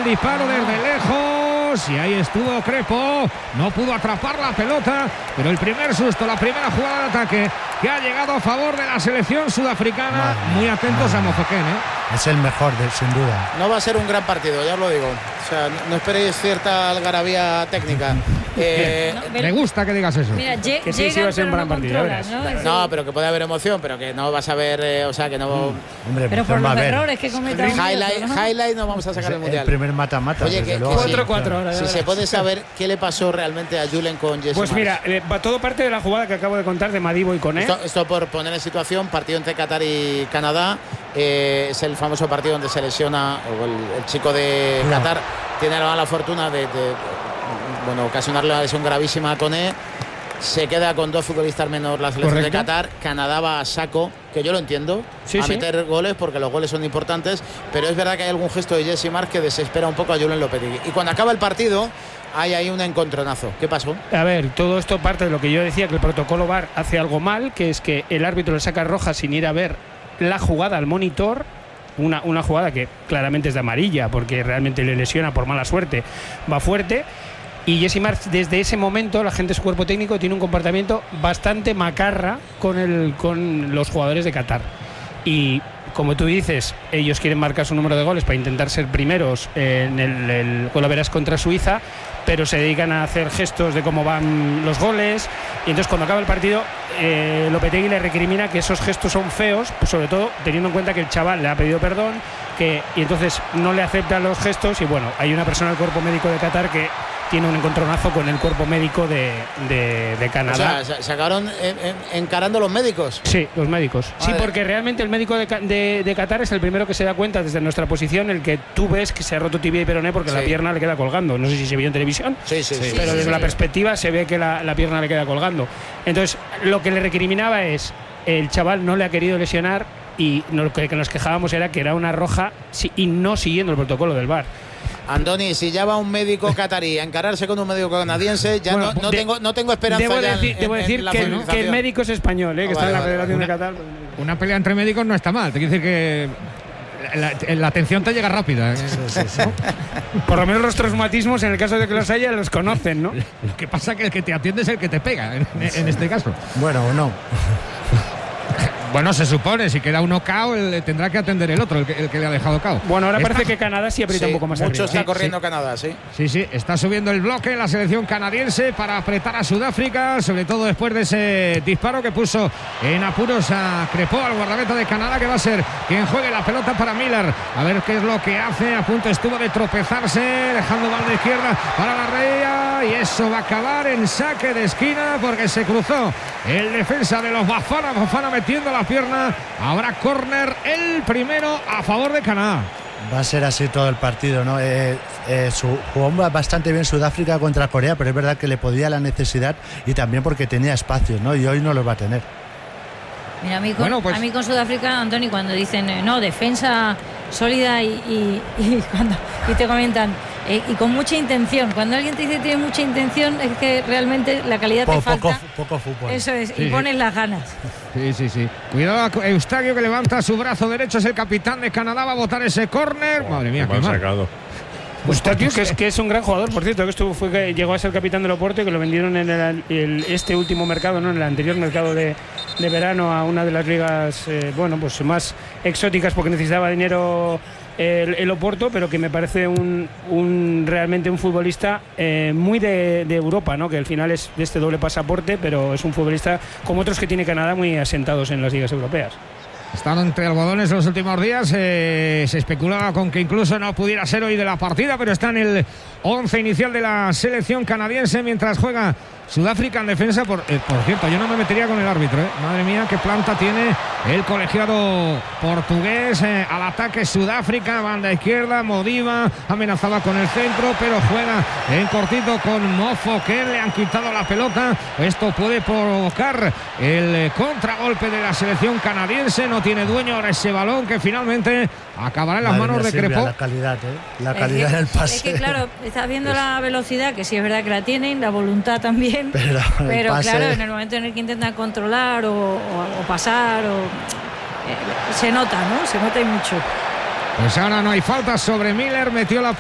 el disparo desde lejos y ahí estuvo Crepo, no pudo atrapar la pelota, pero el primer susto, la primera jugada de ataque que ha llegado a favor de la selección sudafricana. Muy atentos a Mozoquén, Es el mejor, sin duda. No va a ser un gran partido, ya os lo digo. O sea, no esperéis cierta algarabía técnica. Me gusta que digas eso. Mira, que sí va a ser un gran partido. No, pero que puede haber emoción, pero que no vas a ver, o sea, que no. Hombre, pero por los errores que cometa highlight no vamos a sacar el mundial. El primer mata-mata. Oye, que 4-4 ahora. Si se puede saber qué le pasó realmente a Julen con Jesse Pues mira, todo parte de la jugada que acabo de contar de Madibo y Koné. Esto por poner en situación, partido entre Qatar y Canadá. Es el famoso partido donde se lesiona, o el chico de Qatar tiene la mala fortuna de ocasionarle una lesión gravísima a Koné. Se queda con 2 futbolistas menos la selección de Qatar. Canadá va a saco, que yo lo entiendo, meter goles porque los goles son importantes, pero es verdad que hay algún gesto de Jesse Marsch que desespera un poco a Julen Lopetegui. Y cuando acaba el partido hay ahí un encontronazo. ¿Qué pasó? A ver, todo esto parte de lo que yo decía, que el protocolo VAR hace algo mal, que es que el árbitro le saca roja sin ir a ver la jugada al monitor. Una jugada que claramente es de amarilla porque realmente le lesiona por mala suerte, va fuerte. Y Jesse Marsch, desde ese momento, la gente de su cuerpo técnico tiene un comportamiento bastante macarra con los jugadores de Qatar. Y como tú dices, ellos quieren marcar su número de goles para intentar ser primeros en el Golaveras contra Suiza, pero se dedican a hacer gestos de cómo van los goles. Y entonces cuando acaba el partido, Lopetegui le recrimina que esos gestos son feos, pues sobre todo teniendo en cuenta que el chaval le ha pedido perdón, y entonces no le acepta los gestos. Y bueno, hay una persona del cuerpo médico de Qatar que tiene un encontronazo con el cuerpo médico de Canadá. O sea, se acabaron encarando los médicos. Sí, los médicos. Sí, porque realmente el médico de Qatar es el primero que se da cuenta desde nuestra posición, el que tú ves que se ha roto tibia y peroné porque la pierna le queda colgando. No sé si se vio en televisión, pero desde la perspectiva se ve que la pierna le queda colgando. Entonces, lo que le recriminaba es, el chaval no le ha querido lesionar y lo que nos quejábamos era que era una roja y no siguiendo el protocolo del VAR. Andoni, si ya va un médico catarí a encararse con un médico canadiense, ya no tengo esperanza. Debo decir que el médico es español, que está en la Federación de Qatar. Una pelea entre médicos no está mal, te quiere decir que la atención te llega rápida. Por lo menos los traumatismos, en el caso de que los haya, los conocen, ¿no? Lo que pasa es que el que te atiende es el que te pega, en este caso. Bueno, o no. Bueno, se supone, si queda uno cao, tendrá que atender el otro, el que le ha dejado cao. Bueno, ahora parece que Canadá sí aprieta un poco más mucho arriba. Está corriendo Canadá, sí. Sí, está subiendo el bloque la selección canadiense para apretar a Sudáfrica, sobre todo después de ese disparo que puso en apuros a Crepo, al guardameta de Canadá, que va a ser quien juegue la pelota para Miller. A ver qué es lo que hace, a punto estuvo de tropezarse, dejando banda izquierda para la Reya, y eso va a acabar en saque de esquina porque se cruzó el defensa de los Bafana metiendo la pierna. Habrá córner, el primero a favor de Canadá. Va a ser así todo el partido, ¿no? Jugó bastante bien Sudáfrica contra Corea, pero es verdad que le podía la necesidad y también porque tenía espacios, ¿no? Y hoy no los va a tener. Mira, a mí con Sudáfrica, Antoni, cuando dicen defensa sólida y te comentan y con mucha intención. Cuando alguien te dice que tiene mucha intención, es que realmente la calidad te falta. Poco fútbol. Eso es, y pones las ganas. Sí. Cuidado a Eustaquio, que levanta su brazo derecho, es el capitán de Canadá, va a botar ese córner. Madre mía, qué mal sacado. Eustaquio, que es un gran jugador, por cierto, que llegó a ser capitán del Oporto y que lo vendieron en este último mercado, ¿no? En el anterior mercado de verano a una de las ligas pues más exóticas porque necesitaba dinero el Oporto, pero que me parece realmente un futbolista muy de Europa, ¿no? Que al final es de este doble pasaporte, pero es un futbolista como otros que tiene Canadá muy asentados en las ligas europeas. Están entre algodones los últimos días. Se especulaba con que incluso no pudiera ser hoy de la partida, pero está en el 11 inicial de la selección canadiense mientras juega Sudáfrica en defensa. Por cierto, yo no me metería con el árbitro, ¿eh? Madre mía, qué planta tiene el colegiado portugués. Al ataque Sudáfrica, banda izquierda, Modiba amenazaba con el centro, pero juega en cortito con Mofoquén. Le han quitado la pelota. Esto puede provocar el contragolpe de la selección canadiense. No tiene dueño ahora ese balón, que finalmente acabará en las manos de Crepo. La calidad, la calidad del pase. Es que claro, estás viendo la velocidad, que sí es verdad que la tienen, la voluntad también, pero claro, en el momento en el que intentan controlar o pasar, se nota, ¿no? Se nota y mucho. Pues ahora no hay falta sobre Miller, metió la